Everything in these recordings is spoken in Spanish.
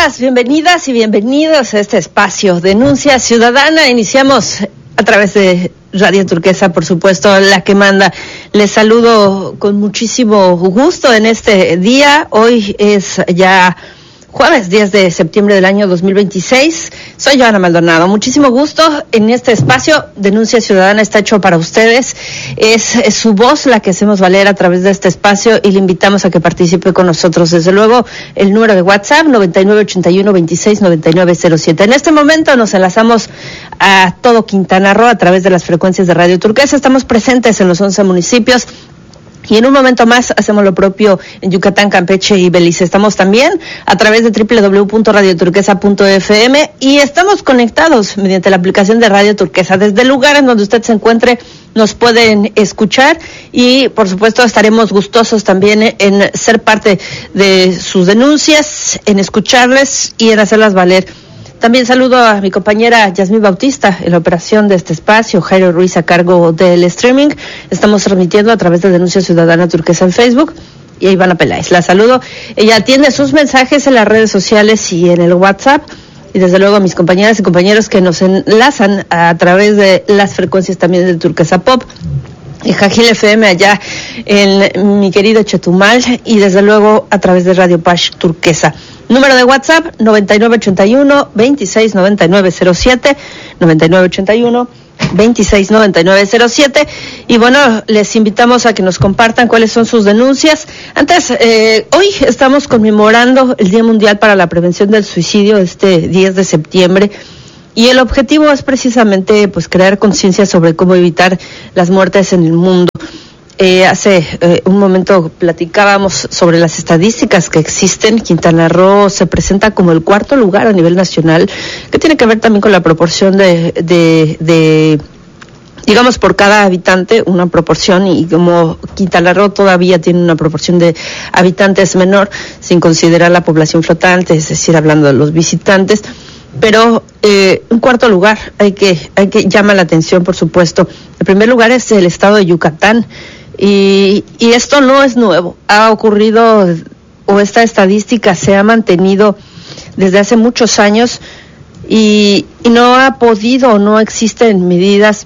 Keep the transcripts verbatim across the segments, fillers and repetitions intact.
Bienvenidas, bienvenidas y bienvenidos a este espacio Denuncia Ciudadana. Iniciamos a través de Radio Turquesa, por supuesto, la que manda. Les saludo con muchísimo gusto en este día. Hoy es ya jueves diez de septiembre del año dos mil veintiséis. Soy Joana Maldonado. Muchísimo gusto en este espacio. Denuncia Ciudadana está hecho para ustedes. Es, es su voz la que hacemos valer a través de este espacio y le invitamos a que participe con nosotros. Desde luego, el número de WhatsApp noventa y nueve ochenta y uno veintiséis noventa y nueve cero siete. En este momento nos enlazamos a todo Quintana Roo a través de las frecuencias de Radio Turquesa. Estamos presentes en los once municipios. Y en un momento más hacemos lo propio en Yucatán, Campeche y Belice. Estamos también a través de doble u doble u doble u punto radio turquesa punto efe eme y estamos conectados mediante la aplicación de Radio Turquesa. Desde el lugar en donde usted se encuentre nos pueden escuchar y por supuesto estaremos gustosos también en ser parte de sus denuncias, en escucharles y en hacerlas valer. También saludo a mi compañera Yasmín Bautista en la operación de este espacio, Jairo Ruiz a cargo del streaming. Estamos transmitiendo a través de Denuncia Ciudadana Turquesa en Facebook y a Ivana Peláez. La saludo. Ella atiende sus mensajes en las redes sociales y en el WhatsApp. Y desde luego a mis compañeras y compañeros que nos enlazan a través de las frecuencias también de Turquesa Pop. Y Jajil F M allá en mi querido Chetumal y desde luego a través de Radio Pash Turquesa. Número de WhatsApp noventa y nueve ochenta y uno veintiséis noventa y nueve cero siete, noventa y nueve ochenta y uno veintiséis noventa y nueve cero siete. Y bueno, les invitamos a que nos compartan cuáles son sus denuncias. Antes, eh, hoy estamos conmemorando el Día Mundial para la Prevención del Suicidio, este diez de septiembre. Y el objetivo es precisamente pues crear conciencia sobre cómo evitar las muertes en el mundo. Eh, hace eh, un momento platicábamos sobre las estadísticas que existen. Quintana Roo se presenta como el cuarto lugar a nivel nacional, que tiene que ver también con la proporción de, de, de digamos, por cada habitante, una proporción, y como Quintana Roo todavía tiene una proporción de habitantes menor, sin considerar la población flotante, es decir, hablando de los visitantes. Pero eh, un cuarto lugar hay que hay que llama la atención, por supuesto. El primer lugar es el estado de Yucatán y, y esto no es nuevo. Ha ocurrido, o esta estadística se ha mantenido desde hace muchos años y, y no ha podido, no existen medidas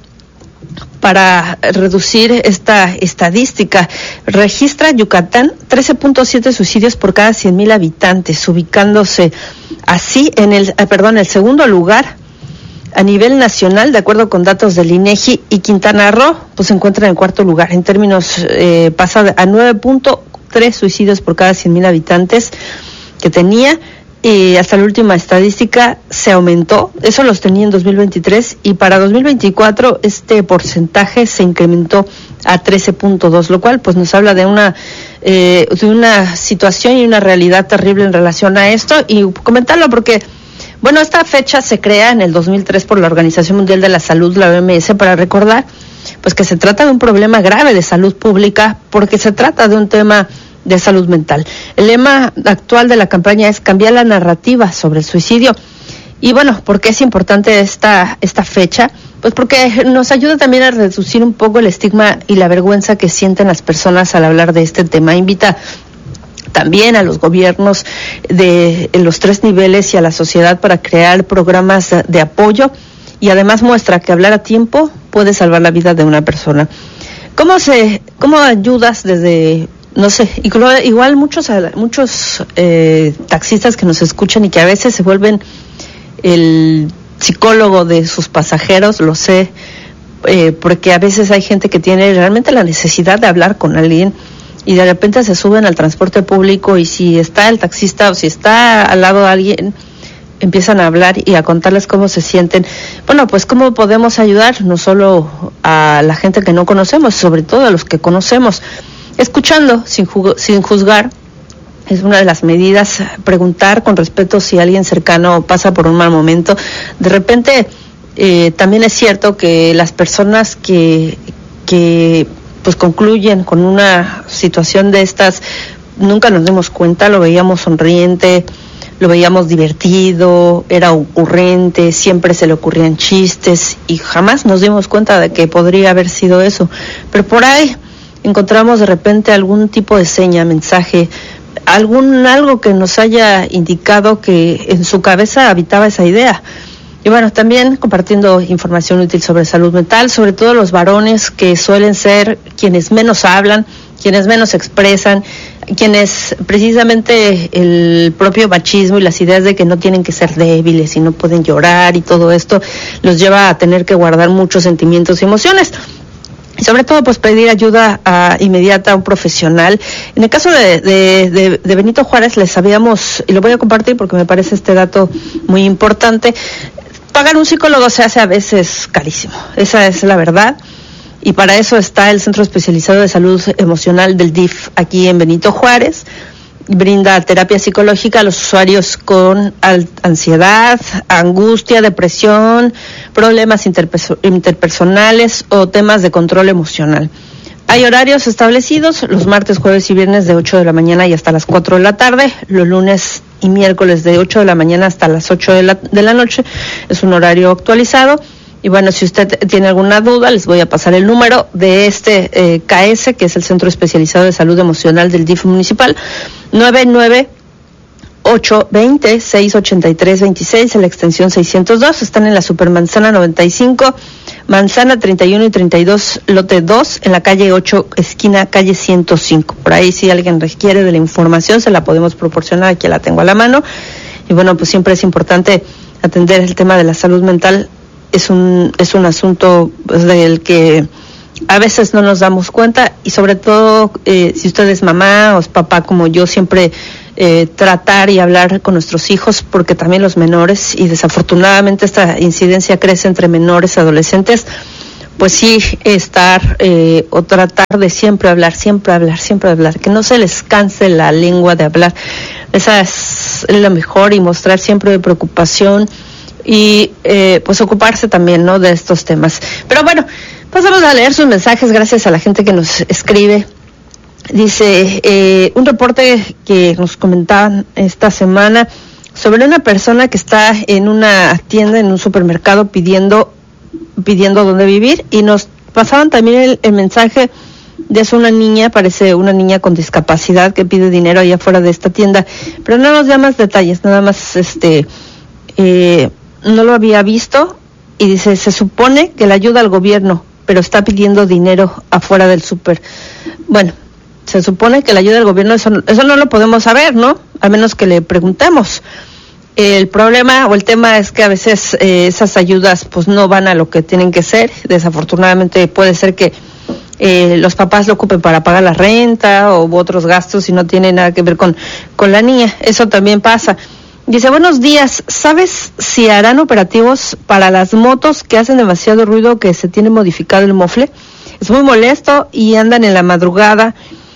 para reducir esta estadística. Registra Yucatán trece punto siete suicidios por cada cien mil habitantes, ubicándose así en el, eh, perdón, el segundo lugar a nivel nacional, de acuerdo con datos del INEGI, y Quintana Roo pues se encuentra en el cuarto lugar. En términos, eh, pasa a nueve punto tres suicidios por cada cien mil habitantes que tenía. Y hasta la última estadística se aumentó, eso los tenía en dos mil veintitrés, y para dos mil veinticuatro este porcentaje se incrementó a trece punto dos, lo cual pues nos habla de una eh, de una situación y una realidad terrible en relación a esto. Y comentarlo porque, bueno, esta fecha se crea en el dos mil tres por la Organización Mundial de la Salud, la O M S, para recordar pues que se trata de un problema grave de salud pública, porque se trata de un tema de salud mental. El lema actual de la campaña es cambiar la narrativa sobre el suicidio. Y bueno, ¿por qué es importante esta esta fecha? Pues porque nos ayuda también a reducir un poco el estigma y la vergüenza que sienten las personas al hablar de este tema. Invita también a los gobiernos de los tres niveles y a la sociedad para crear programas de apoyo, y además muestra que hablar a tiempo puede salvar la vida de una persona. ¿Cómo se cómo ayudas desde No sé, igual muchos muchos eh, taxistas que nos escuchan y que a veces se vuelven el psicólogo de sus pasajeros, lo sé, eh, porque a veces hay gente que tiene realmente la necesidad de hablar con alguien y de repente se suben al transporte público y si está el taxista o si está al lado de alguien, empiezan a hablar y a contarles cómo se sienten. Bueno, pues cómo podemos ayudar no solo a la gente que no conocemos, sobre todo a los que conocemos. Escuchando sin, jug- sin juzgar es una de las medidas. Preguntar con respeto si alguien cercano pasa por un mal momento. De repente eh, también es cierto que las personas que que pues concluyen con una situación de estas nunca nos dimos cuenta, lo veíamos sonriente, lo veíamos divertido, era ocurrente, siempre se le ocurrían chistes y jamás nos dimos cuenta de que podría haber sido eso. Pero por ahí encontramos de repente algún tipo de seña, mensaje, algún algo que nos haya indicado que en su cabeza habitaba esa idea. Y bueno, también compartiendo información útil sobre salud mental, sobre todo los varones que suelen ser quienes menos hablan, quienes menos expresan, quienes precisamente el propio machismo y las ideas de que no tienen que ser débiles y no pueden llorar y todo esto los lleva a tener que guardar muchos sentimientos y emociones. Y sobre todo, pues pedir ayuda a, inmediata a un profesional. En el caso de, de, de, de Benito Juárez, les habíamos, y lo voy a compartir porque me parece este dato muy importante, pagar un psicólogo se hace a veces carísimo, esa es la verdad. Y para eso está el Centro Especializado de Salud Emocional del D I F aquí en Benito Juárez. Brinda terapia psicológica a los usuarios con ansiedad, angustia, depresión, problemas interperso- interpersonales o temas de control emocional. Hay horarios establecidos, los martes, jueves y viernes de ocho de la mañana y hasta las cuatro de la tarde, los lunes y miércoles de ocho de la mañana hasta las ocho de la, de la noche. Es un horario actualizado. Y bueno, si usted tiene alguna duda, les voy a pasar el número de este eh, K S, que es el Centro Especializado de Salud Emocional del D I F municipal, nueve nueve ocho dos cero seis ocho tres dos seis, en la extensión seiscientos dos. Están en la Supermanzana noventa y cinco, Manzana treinta y uno y treinta y dos, lote dos, en la calle ocho, esquina calle ciento cinco. Por ahí, si alguien requiere de la información, se la podemos proporcionar, aquí la tengo a la mano. Y bueno, pues siempre es importante atender el tema de la salud mental. Es un es un asunto pues, del que a veces no nos damos cuenta, y sobre todo eh, si usted es mamá o es papá como yo, siempre eh, tratar y hablar con nuestros hijos, porque también los menores, y desafortunadamente esta incidencia crece entre menores y adolescentes, pues sí estar eh, o tratar de siempre hablar, siempre hablar, siempre hablar, que no se les canse la lengua de hablar. Esa es la mejor, y mostrar siempre preocupación y eh, pues ocuparse también, ¿no?, de estos temas. Pero bueno, pues vamos a leer sus mensajes, gracias a la gente que nos escribe. Dice, eh, un reporte que nos comentaban esta semana sobre una persona que está en una tienda, en un supermercado, pidiendo pidiendo dónde vivir, y nos pasaban también el, el mensaje de es una niña, parece una niña con discapacidad que pide dinero allá afuera de esta tienda, pero no nos da más detalles, nada más este eh, no lo había visto, y dice, se supone que le ayuda al gobierno, pero está pidiendo dinero afuera del súper. Bueno, se supone que le ayuda al gobierno, eso, eso no lo podemos saber, ¿no? A menos que le preguntemos. El problema o el tema es que a veces eh, esas ayudas pues no van a lo que tienen que ser. Desafortunadamente puede ser que eh, los papás lo ocupen para pagar la renta o u otros gastos y no tiene nada que ver con, con la niña. Eso también pasa. Dice, buenos días, ¿sabes si harán operativos para las motos que hacen demasiado ruido, que se tiene modificado el mofle? Es muy molesto y andan en la madrugada.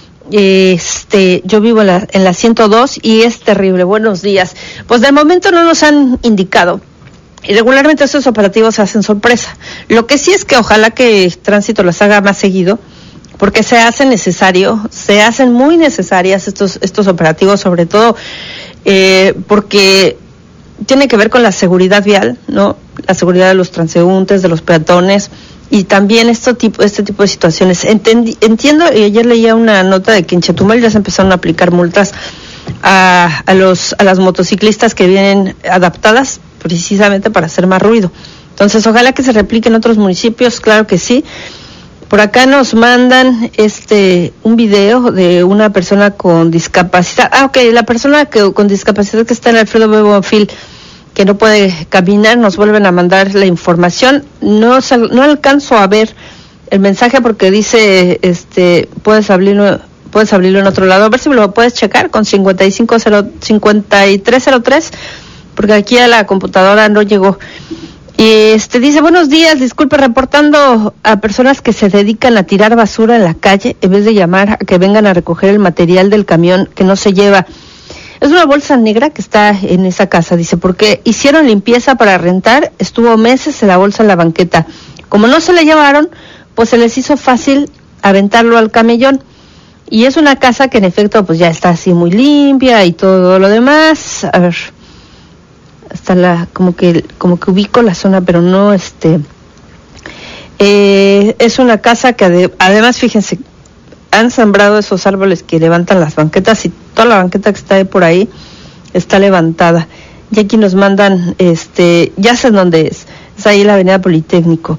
Este, yo vivo en la, en la ciento dos y es terrible. Buenos días. Pues de momento no nos han indicado. Y regularmente estos operativos se hacen sorpresa. Lo que sí es que ojalá que Tránsito los haga más seguido, porque se hace necesario, se hacen muy necesarias estos estos operativos, sobre todo eh, porque tiene que ver con la seguridad vial, ¿no? La seguridad de los transeúntes, de los peatones, y también este tipo, este tipo de situaciones. Entendi, entiendo, y ayer leía una nota de que en Chetumal ya se empezaron a aplicar multas a, a los a las motociclistas que vienen adaptadas precisamente para hacer más ruido. Entonces, ojalá que se replique en otros municipios, claro que sí. Por acá nos mandan este un video de una persona con discapacidad. Ah, ok, la persona que con discapacidad que está en Alfredo B. Bonfil, que no puede caminar, nos vuelven a mandar la información. No no alcanzo a ver el mensaje porque dice, este, puedes abrirlo, puedes abrirlo en otro lado. A ver si me lo puedes checar con cincuenta y cinco cero cincuenta y tres cero tres, porque aquí a la computadora no llegó. Y este dice, buenos días, disculpe, reportando a personas que se dedican a tirar basura en la calle en vez de llamar a que vengan a recoger el material del camión que no se lleva. Es una bolsa negra que está en esa casa, dice, porque hicieron limpieza para rentar, estuvo meses en la bolsa en la banqueta. Como no se la llevaron, pues se les hizo fácil aventarlo al camellón. Y es una casa que en efecto pues ya está así muy limpia y todo lo demás. A ver, hasta la, como que, como que ubico la zona, pero no este, eh, es una casa que ade, además, fíjense, han sembrado esos árboles que levantan las banquetas y toda la banqueta que está ahí por ahí está levantada. Y aquí nos mandan, este, ya sé dónde es, es ahí la avenida Politécnico.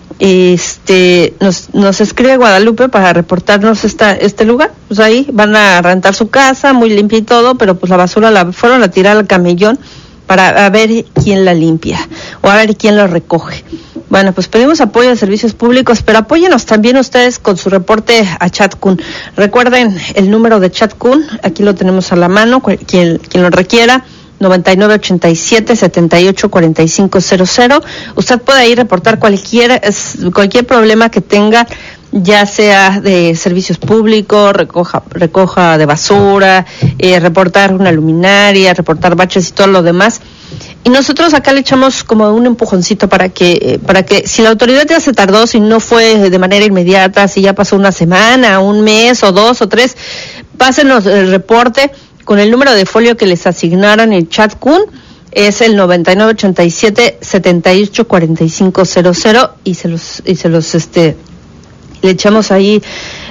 Este, nos, nos escribe Guadalupe para reportarnos esta, este lugar. Pues ahí van a rentar su casa, muy limpia y todo, pero pues la basura la fueron a tirar al camellón para a ver quién la limpia o a ver quién lo recoge. Bueno, pues pedimos apoyo de servicios públicos, pero apóyenos también ustedes con su reporte a Chatkun. Recuerden el número de Chatkun, aquí lo tenemos a la mano, quien, quien lo requiera, noventa y nueve ochenta y siete setenta y ocho cuarenta y cinco cero cero. Usted puede ahí reportar cualquier, cualquier problema que tenga, ya sea de servicios públicos, recoja, recoja de basura, eh, reportar una luminaria, reportar baches y todo lo demás. Y nosotros acá le echamos como un empujoncito para que, para que si la autoridad ya se tardó, si no fue de manera inmediata, si ya pasó una semana, un mes o dos o tres, pásenos el reporte con el número de folio que les asignaron en Chatkun, es el noventa y nueve ochenta y siete setenta y ocho cuarenta y cinco cero cero y se los, y se los, este, le echamos ahí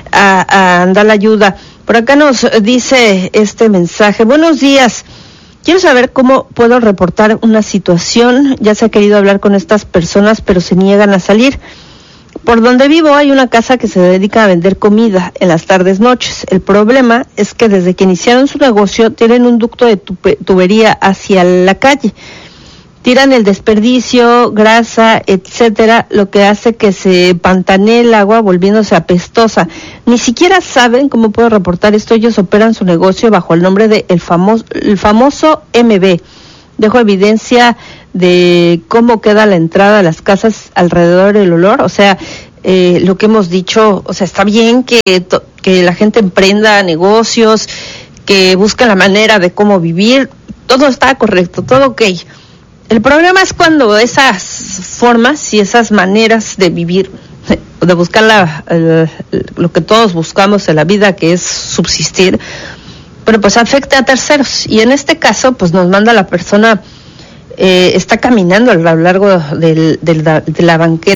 a, a andar la ayuda. Por acá nos dice este mensaje: buenos días, quiero saber cómo puedo reportar una situación, ya se ha querido hablar con estas personas pero se niegan a salir. Por donde vivo hay una casa que se dedica a vender comida en las tardes noches. El problema es que desde que iniciaron su negocio tienen un ducto de tubería hacia la calle. Tiran el desperdicio, grasa, etcétera, lo que hace que se pantanee el agua volviéndose apestosa. Ni siquiera saben cómo puedo reportar esto. Ellos operan su negocio bajo el nombre de el famoso, el famoso M B. Dejo evidencia de cómo queda la entrada a las casas alrededor del olor. O sea, eh, lo que hemos dicho, o sea, está bien que, to, que la gente emprenda negocios, que busque la manera de cómo vivir, todo está correcto, todo ok. El problema es cuando esas formas y esas maneras de vivir, de buscar la, el, lo que todos buscamos en la vida, que es subsistir, pero pues afecta a terceros. Y en este caso, pues nos manda la persona, eh, está caminando a lo largo del, del, de la banqueta,